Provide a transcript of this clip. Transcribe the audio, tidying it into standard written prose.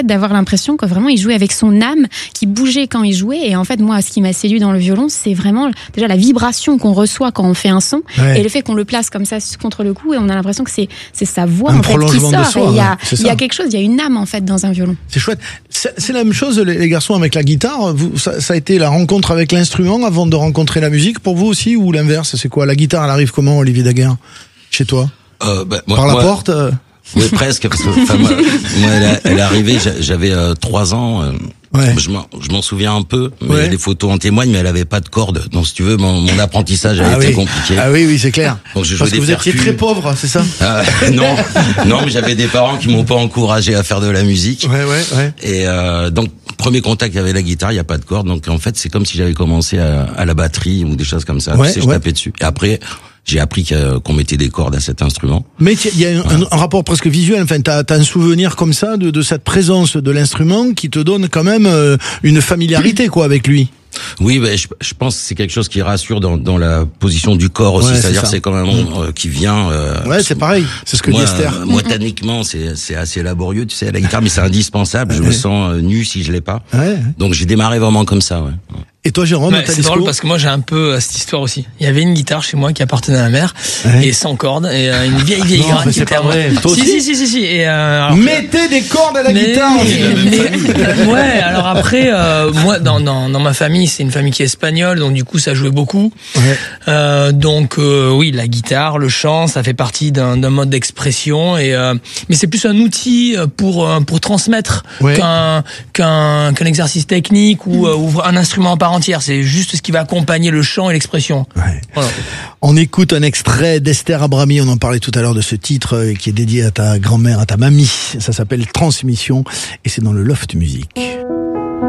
fait d'avoir l'impression que vraiment il jouait avec son âme qui bougeait quand il jouait. Et en fait, moi, ce qui m'a séduit dans le violon, c'est vraiment déjà la vibration qu'on reçoit quand on fait un son et le fait qu'on le place comme ça contre le cou et on a l'impression que c'est sa voix en fait qui sort. Soi, et il y a quelque chose, il y a une âme en fait dans un violon. C'est chouette. C'est la même chose les garçons avec la guitare. Ça a été la rencontre avec l'instrument avant de rencontrer la musique pour vous aussi ou l'inverse? C'est quoi? La guitare, elle arrive comment, Olivier Daguerre, chez toi? Par la porte? Oui, presque, parce que moi elle est arrivée, j'avais 3 ans. Je m'en souviens un peu, mais les photos en témoignent, mais elle avait pas de corde. Donc si tu veux, mon apprentissage a été compliqué. Ah oui, c'est clair. Donc je jouais parce que des vous étiez très pauvre, c'est ça? Non, mais j'avais des parents qui m'ont pas encouragé à faire de la musique. Ouais. Et donc premier contact avec la guitare, il y a pas de corde, donc en fait c'est comme si j'avais commencé à la batterie ou des choses comme ça. Je tapais dessus. Et après j'ai appris qu'on mettait des cordes à cet instrument. Mais il y a un rapport presque visuel. Enfin, t'as un souvenir comme ça de cette présence de l'instrument qui te donne quand même une familiarité quoi avec lui. Oui, je pense que c'est quelque chose qui rassure dans la position du corps aussi. C'est-à-dire c'est quand même un monde qui vient. C'est pareil. C'est ce que dit Esther. Moi, techniquement, c'est assez laborieux, tu sais, la guitare, mais c'est indispensable. Je me sens nu si je l'ai pas. Donc j'ai démarré vraiment comme ça. Et toi, Jérôme, c'est drôle parce que moi j'ai un peu cette histoire aussi. Il y avait une guitare chez moi qui appartenait à ma mère et sans corde et une vieille gratte qui était pas vrai. Toi aussi si. Et mettez des cordes à la guitare. Alors après moi dans ma famille, c'est une famille qui est espagnole, donc du coup ça jouait beaucoup. Donc oui, la guitare, le chant, ça fait partie d'un mode d'expression et mais c'est plus un outil pour transmettre qu'un exercice technique ou un instrument par entière, c'est juste ce qui va accompagner le chant et l'expression. Voilà. On écoute un extrait d'Esther Abrami, on en parlait tout à l'heure de ce titre qui est dédié à ta grand-mère, à ta mamie. Ça s'appelle Transmission et c'est dans le Loft Music.